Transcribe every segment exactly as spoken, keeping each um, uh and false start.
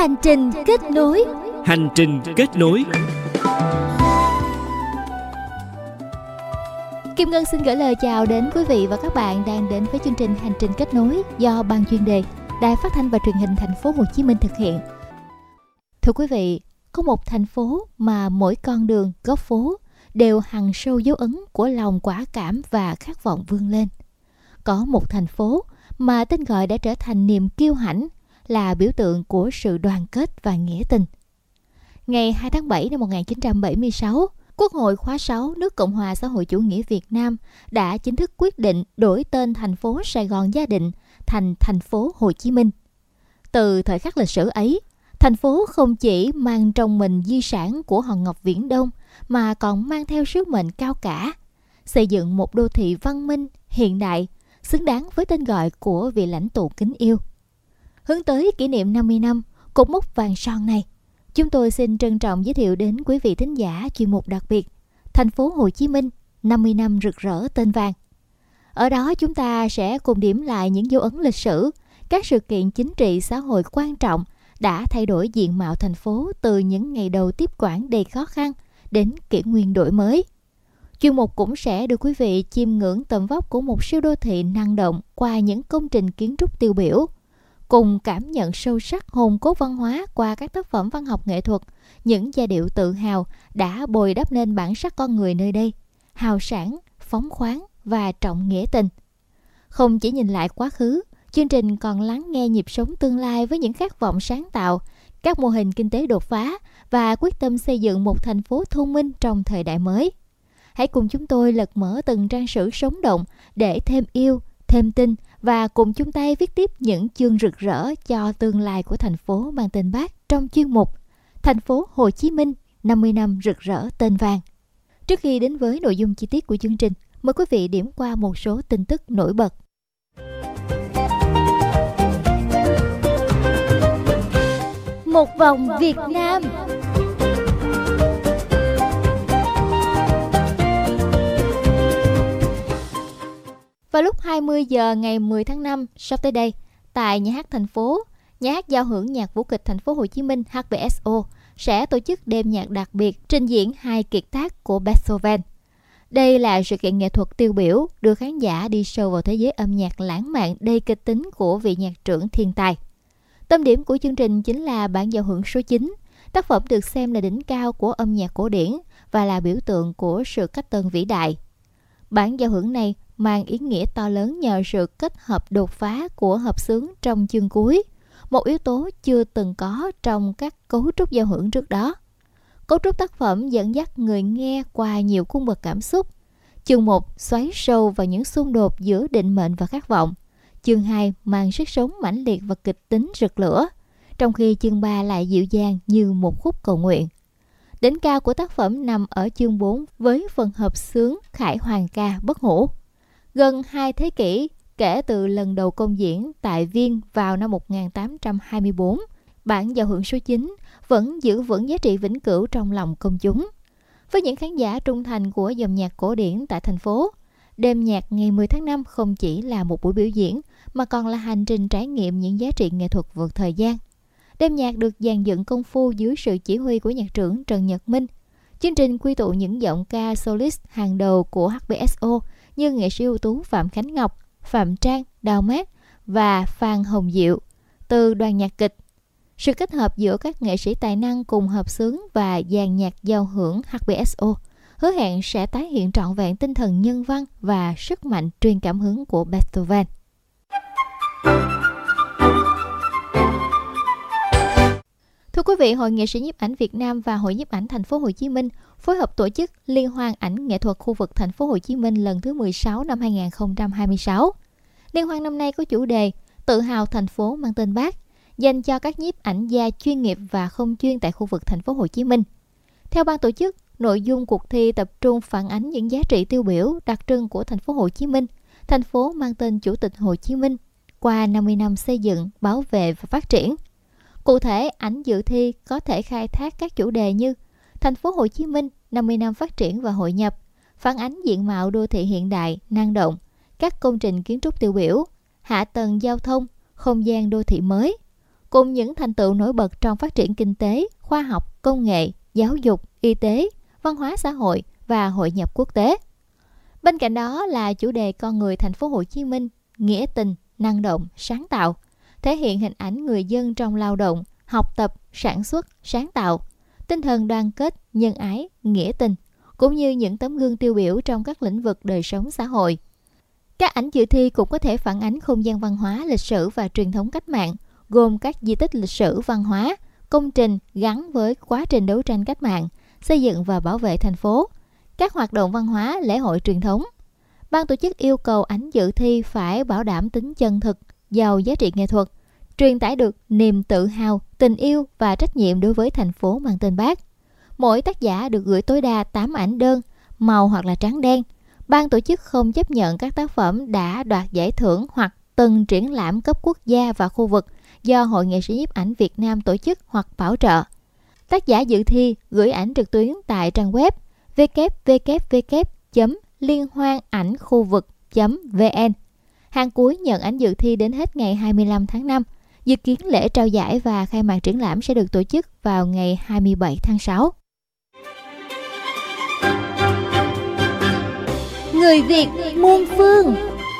Hành trình kết nối. Hành trình kết nối. Kim Ngân xin gửi lời chào đến quý vị và các bạn đang đến với chương trình Hành trình kết nối do Ban chuyên đề Đài Phát thanh và Truyền hình Thành phố Hồ Chí Minh thực hiện. Thưa quý vị, có một thành phố mà mỗi con đường, góc phố đều hằn sâu dấu ấn của lòng quả cảm và khát vọng vươn lên. Có một thành phố mà tên gọi đã trở thành niềm kiêu hãnh, là biểu tượng của sự đoàn kết và nghĩa tình. Ngày hai tháng bảy năm một nghìn chín trăm bảy mươi sáu, Quốc hội khóa sáu nước Cộng hòa xã hội chủ nghĩa Việt Nam đã chính thức quyết định đổi tên thành phố Sài Gòn Gia Định thành thành phố Hồ Chí Minh. Từ thời khắc lịch sử ấy, thành phố không chỉ mang trong mình di sản của hòn ngọc Viễn Đông mà còn mang theo sứ mệnh cao cả, xây dựng một đô thị văn minh, hiện đại, xứng đáng với tên gọi của vị lãnh tụ kính yêu. Hướng tới kỷ niệm năm mươi năm, cột mốc vàng son này, chúng tôi xin trân trọng giới thiệu đến quý vị thính giả chuyên mục đặc biệt Thành phố Hồ Chí Minh năm mươi năm rực rỡ tên vàng. Ở đó chúng ta sẽ cùng điểm lại những dấu ấn lịch sử, các sự kiện chính trị xã hội quan trọng đã thay đổi diện mạo thành phố từ những ngày đầu tiếp quản đầy khó khăn đến kỷ nguyên đổi mới. Chuyên mục cũng sẽ đưa quý vị chiêm ngưỡng tầm vóc của một siêu đô thị năng động qua những công trình kiến trúc tiêu biểu, cùng cảm nhận sâu sắc hồn cốt văn hóa qua các tác phẩm văn học nghệ thuật, những giai điệu tự hào đã bồi đắp nên bản sắc con người nơi đây, hào sảng, phóng khoáng và trọng nghĩa tình. Không chỉ nhìn lại quá khứ, chương trình còn lắng nghe nhịp sống tương lai với những khát vọng sáng tạo, các mô hình kinh tế đột phá và quyết tâm xây dựng một thành phố thông minh trong thời đại mới. Hãy cùng chúng tôi lật mở từng trang sử sống động để thêm yêu, thêm tin và cùng chung tay viết tiếp những chương rực rỡ cho tương lai của thành phố mang tên Bác trong chuyên mục Thành phố Hồ Chí Minh năm mươi năm rực rỡ tên vàng. Trước khi đến với nội dung chi tiết của chương trình, mời quý vị điểm qua một số tin tức nổi bật. Một vòng Việt Nam. Vào lúc hai mươi giờ ngày mười tháng năm sắp tới đây, tại nhà hát thành phố, nhà hát giao hưởng nhạc vũ kịch Thành phố Hồ Chí Minh hát bê ét ô sẽ tổ chức đêm nhạc đặc biệt trình diễn hai kiệt tác của Beethoven. Đây là sự kiện nghệ thuật tiêu biểu đưa khán giả đi sâu vào thế giới âm nhạc lãng mạn đầy kịch tính của vị nhạc trưởng thiên tài. Tâm điểm của chương trình chính là bản giao hưởng số chín, tác phẩm được xem là đỉnh cao của âm nhạc cổ điển và là biểu tượng của sự cách tân vĩ đại. Bản giao hưởng này mang ý nghĩa to lớn nhờ sự kết hợp đột phá của hợp xướng trong chương cuối, một yếu tố chưa từng có trong các cấu trúc giao hưởng trước đó. Cấu trúc tác phẩm dẫn dắt người nghe qua nhiều cung bậc cảm xúc. Chương một xoáy sâu vào những xung đột giữa định mệnh và khát vọng. Chương hai mang sức sống mãnh liệt và kịch tính rực lửa, trong khi chương ba lại dịu dàng như một khúc cầu nguyện. Đỉnh cao của tác phẩm nằm ở chương bốn với phần hợp xướng khải hoàn ca bất hủ. Gần hai thế kỷ kể từ lần đầu công diễn tại Viên vào năm một nghìn tám trăm hai mươi bốn, bản giao hưởng số chín vẫn giữ vững giá trị vĩnh cửu trong lòng công chúng. Với những khán giả trung thành của dòng nhạc cổ điển tại thành phố, đêm nhạc ngày mười tháng năm không chỉ là một buổi biểu diễn mà còn là hành trình trải nghiệm những giá trị nghệ thuật vượt thời gian. Đêm nhạc được dàn dựng công phu dưới sự chỉ huy của nhạc trưởng Trần Nhật Minh. Chương trình quy tụ những giọng ca solist hàng đầu của hát bê ét ô như nghệ sĩ ưu tú Phạm Khánh Ngọc, Phạm Trang, Đào Mát và Phan Hồng Diệu từ đoàn nhạc kịch. Sự kết hợp giữa các nghệ sĩ tài năng cùng hợp xướng và dàn nhạc giao hưởng hát bê ét ô hứa hẹn sẽ tái hiện trọn vẹn tinh thần nhân văn và sức mạnh truyền cảm hứng của Beethoven. Thưa quý vị, Hội Nghệ sĩ nhiếp ảnh Việt Nam và Hội nhiếp ảnh Thành phố Hồ Chí Minh phối hợp tổ chức Liên hoan ảnh nghệ thuật khu vực Thành phố Hồ Chí Minh lần thứ mười sáu năm hai nghìn không trăm hai mươi sáu. Liên hoan năm nay có chủ đề Tự hào thành phố mang tên Bác, dành cho các nhiếp ảnh gia chuyên nghiệp và không chuyên tại khu vực Thành phố Hồ Chí Minh. Theo ban tổ chức, nội dung cuộc thi tập trung phản ánh những giá trị tiêu biểu đặc trưng của Thành phố Hồ Chí Minh, thành phố mang tên Chủ tịch Hồ Chí Minh qua năm mươi năm xây dựng, bảo vệ và phát triển. Cụ thể, ảnh dự thi có thể khai thác các chủ đề như Thành phố Hồ Chí Minh năm mươi năm phát triển và hội nhập, phản ánh diện mạo đô thị hiện đại, năng động, các công trình kiến trúc tiêu biểu, hạ tầng giao thông, không gian đô thị mới. cùng những thành tựu nổi bật trong phát triển kinh tế, khoa học, công nghệ, giáo dục, y tế, văn hóa xã hội và hội nhập quốc tế. Bên cạnh đó là chủ đề con người thành phố Hồ Chí Minh, nghĩa tình, năng động, sáng tạo, thể hiện hình ảnh người dân trong lao động, học tập, sản xuất, sáng tạo, tinh thần đoàn kết, nhân ái, nghĩa tình, cũng như những tấm gương tiêu biểu trong các lĩnh vực đời sống xã hội. Các ảnh dự thi cũng có thể phản ánh không gian văn hóa, lịch sử và truyền thống cách mạng, gồm các di tích lịch sử văn hóa, công trình gắn với quá trình đấu tranh cách mạng, xây dựng và bảo vệ thành phố, các hoạt động văn hóa, lễ hội truyền thống. Ban tổ chức yêu cầu ảnh dự thi phải bảo đảm tính chân thực, giàu giá trị nghệ thuật, truyền tải được niềm tự hào, tình yêu và trách nhiệm đối với thành phố mang tên Bác. Mỗi tác giả được gửi tối đa tám ảnh đơn, màu hoặc là trắng đen. Ban tổ chức không chấp nhận các tác phẩm đã đoạt giải thưởng hoặc từng triển lãm cấp quốc gia và khu vực do Hội nghệ sĩ nhiếp ảnh Việt Nam tổ chức hoặc bảo trợ. Tác giả dự thi gửi ảnh trực tuyến tại trang web w w w chấm liên hoan ảnh khu vực chấm v n. Hạn cuối nhận ảnh dự thi đến hết ngày hai mươi lăm tháng năm. Dự kiến lễ trao giải và khai mạc triển lãm sẽ được tổ chức vào ngày hai mươi bảy tháng sáu. Người Việt muôn phương.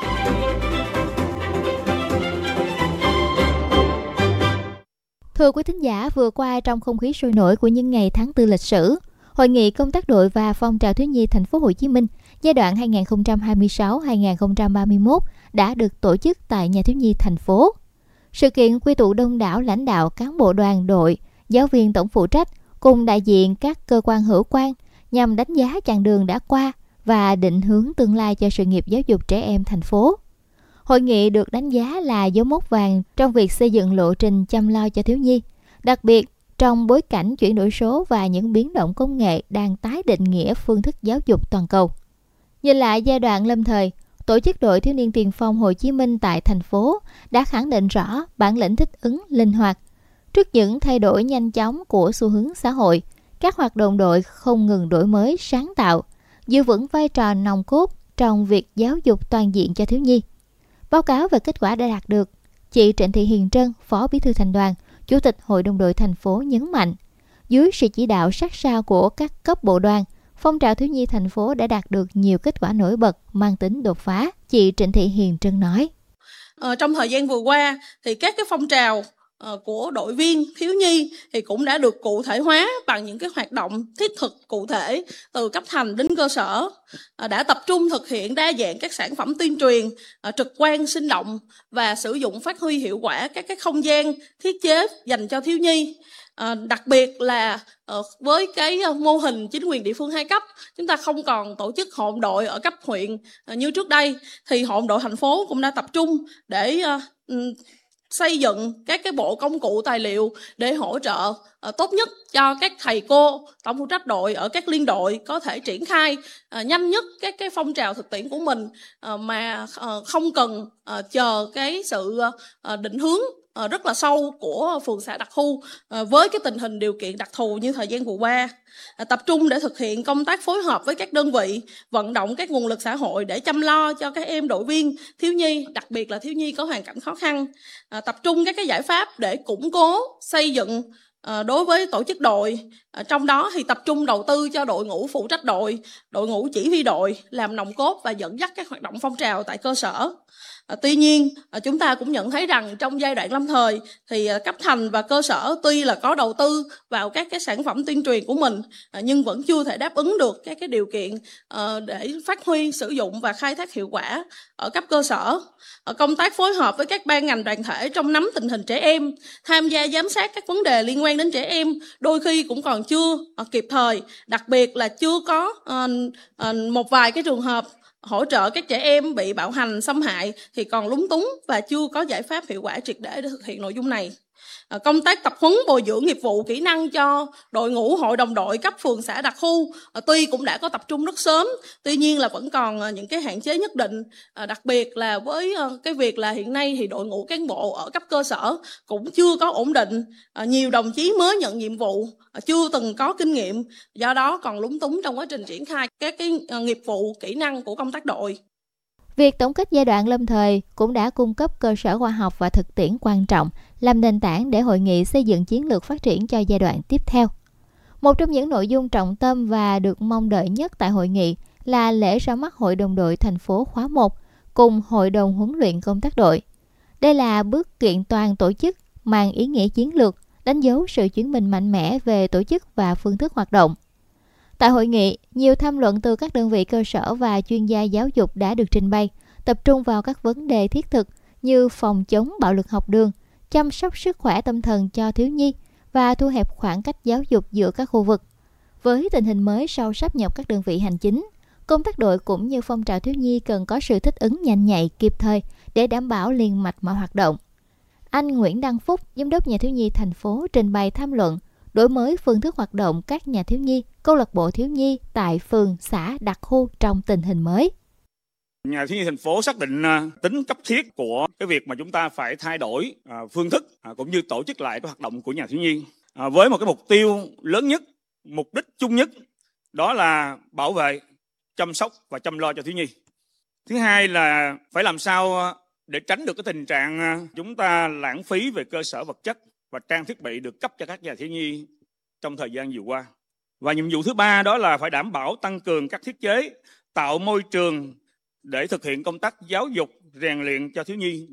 Thưa quý thính giả, vừa qua trong không khí sôi nổi của những ngày tháng tư lịch sử, Hội nghị công tác đội và phong trào thiếu nhi thành phố Hồ Chí Minh giai đoạn hai nghìn không trăm hai mươi sáu đến hai nghìn không trăm ba mươi mốt đã được tổ chức tại Nhà thiếu nhi thành phố. Sự kiện quy tụ đông đảo lãnh đạo, cán bộ đoàn đội, giáo viên tổng phụ trách cùng đại diện các cơ quan hữu quan nhằm đánh giá chặng đường đã qua và định hướng tương lai cho sự nghiệp giáo dục trẻ em thành phố. Hội nghị được đánh giá là dấu mốc vàng trong việc xây dựng lộ trình chăm lo cho thiếu nhi, đặc biệt trong bối cảnh chuyển đổi số và những biến động công nghệ đang tái định nghĩa phương thức giáo dục toàn cầu. Nhìn lại giai đoạn lâm thời, tổ chức đội thiếu niên tiền phong Hồ Chí Minh tại thành phố đã khẳng định rõ bản lĩnh thích ứng linh hoạt. Trước những thay đổi nhanh chóng của xu hướng xã hội, các hoạt động đội không ngừng đổi mới, sáng tạo, giữ vững vai trò nòng cốt trong việc giáo dục toàn diện cho thiếu nhi. Báo cáo về kết quả đã đạt được, chị Trịnh Thị Hiền Trân, Phó Bí thư Thành đoàn, Chủ tịch Hội đồng đội thành phố nhấn mạnh, dưới sự chỉ đạo sát sao của các cấp bộ đoàn, phong trào thiếu nhi thành phố đã đạt được nhiều kết quả nổi bật mang tính đột phá. Chị Trịnh Thị Hiền Trân nói. Ờ, trong thời gian vừa qua thì các cái phong trào của đội viên thiếu nhi thì cũng đã được cụ thể hóa bằng những cái hoạt động thiết thực cụ thể từ cấp thành đến cơ sở, đã tập trung thực hiện đa dạng các sản phẩm tuyên truyền trực quan, sinh động và sử dụng phát huy hiệu quả các cái không gian thiết chế dành cho thiếu nhi. À, đặc biệt là uh, với cái mô hình chính quyền địa phương hai cấp, chúng ta không còn tổ chức hội đội ở cấp huyện uh, như trước đây, thì hội đội thành phố cũng đã tập trung để uh, um, xây dựng các cái bộ công cụ tài liệu để hỗ trợ uh, tốt nhất cho các thầy cô tổng phụ trách đội ở các liên đội có thể triển khai uh, nhanh nhất các cái phong trào thực tiễn của mình, uh, mà uh, không cần uh, chờ cái sự uh, định hướng uh, rất là sâu của phường xã đặc khu uh, với cái tình hình điều kiện đặc thù như thời gian vừa qua. Uh, tập trung để thực hiện công tác phối hợp với các đơn vị, vận động các nguồn lực xã hội để chăm lo cho các em đội viên thiếu nhi, đặc biệt là thiếu nhi có hoàn cảnh khó khăn. À, tập trung các cái giải pháp để củng cố, xây dựng à, đối với tổ chức đội. À, trong đó thì tập trung đầu tư cho đội ngũ phụ trách đội, đội ngũ chỉ huy đội làm nòng cốt và dẫn dắt các hoạt động phong trào tại cơ sở. À, tuy nhiên à, chúng ta cũng nhận thấy rằng trong giai đoạn lâm thời thì à, cấp thành và cơ sở tuy là có đầu tư vào các cái sản phẩm tuyên truyền của mình, à, nhưng vẫn chưa thể đáp ứng được các cái điều kiện à, để phát huy, sử dụng và khai thác hiệu quả ở cấp cơ sở. À, công tác phối hợp với các ban ngành đoàn thể trong nắm tình hình trẻ em, tham gia giám sát các vấn đề liên quan đến trẻ em đôi khi cũng còn chưa à, kịp thời, đặc biệt là chưa có à, à, một vài cái trường hợp hỗ trợ các trẻ em bị bạo hành, xâm hại thì còn lúng túng và chưa có giải pháp hiệu quả triệt để để thực hiện nội dung này. À, công tác tập huấn bồi dưỡng nghiệp vụ kỹ năng cho đội ngũ hội đồng đội cấp phường xã đặc khu à, tuy cũng đã có tập trung rất sớm, tuy nhiên là vẫn còn à, những cái hạn chế nhất định, à, đặc biệt là với à, cái việc là hiện nay thì đội ngũ cán bộ ở cấp cơ sở cũng chưa có ổn định, à, nhiều đồng chí mới nhận nhiệm vụ à, chưa từng có kinh nghiệm, do đó còn lúng túng trong quá trình triển khai các cái à, nghiệp vụ kỹ năng của công tác đội. Việc tổng kết giai đoạn lâm thời cũng đã cung cấp cơ sở khoa học và thực tiễn quan trọng, làm nền tảng để hội nghị xây dựng chiến lược phát triển cho giai đoạn tiếp theo. Một trong những nội dung trọng tâm và được mong đợi nhất tại hội nghị là lễ ra mắt Hội đồng đội thành phố khóa một cùng Hội đồng huấn luyện công tác đội. Đây là bước kiện toàn tổ chức mang ý nghĩa chiến lược, đánh dấu sự chuyển mình mạnh mẽ về tổ chức và phương thức hoạt động. Tại hội nghị, nhiều tham luận từ các đơn vị cơ sở và chuyên gia giáo dục đã được trình bày, tập trung vào các vấn đề thiết thực như phòng chống bạo lực học đường, chăm sóc sức khỏe tâm thần cho thiếu nhi và thu hẹp khoảng cách giáo dục giữa các khu vực. Với tình hình mới sau sáp nhập các đơn vị hành chính, công tác đội cũng như phong trào thiếu nhi cần có sự thích ứng nhanh nhạy, kịp thời để đảm bảo liền mạch mọi hoạt động. Anh Nguyễn Đăng Phúc, Giám đốc Nhà thiếu nhi thành phố trình bày tham luận đổi mới phương thức hoạt động các nhà thiếu nhi, câu lạc bộ thiếu nhi tại phường, xã, đặc khu trong tình hình mới. Nhà thiếu nhi thành phố xác định tính cấp thiết của cái việc mà chúng ta phải thay đổi phương thức cũng như tổ chức lại cái hoạt động của nhà thiếu nhi với một cái mục tiêu lớn nhất, mục đích chung nhất, đó là bảo vệ, chăm sóc và chăm lo cho thiếu nhi. Thứ hai là phải làm sao để tránh được cái tình trạng chúng ta lãng phí về cơ sở vật chất và trang thiết bị được cấp cho các nhà thiếu nhi trong thời gian vừa qua. Và nhiệm vụ thứ ba đó là phải đảm bảo tăng cường các thiết chế, tạo môi trường để thực hiện công tác giáo dục, rèn luyện cho thiếu nhi